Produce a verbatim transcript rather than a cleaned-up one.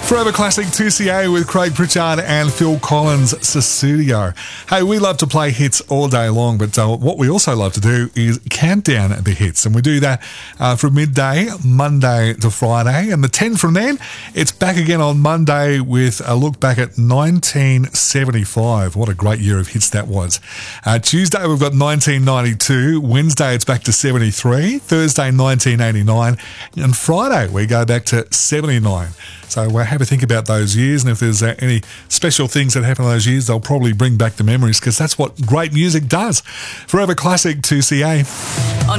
Forever Classic two C A with Craig Pritchard and Phil Collins, Sussudio. Hey, we love to play hits all day long, but uh, what we also love to do is count down the hits. And we do that uh, from midday, Monday to Friday. And the ten from then, it's back again on Monday with a look back at nineteen seventy-five. What a great year of hits that was. Uh, Tuesday, we've got nineteen ninety-two. Wednesday, it's back to seventy-three. Thursday, nineteen eighty-nine. And Friday, we go back to seventy-nine. So uh, have a think about those years, and if there's uh, any special things that happen in those years, they'll probably bring back the memories, because that's what great music does. Forever Classic two C A.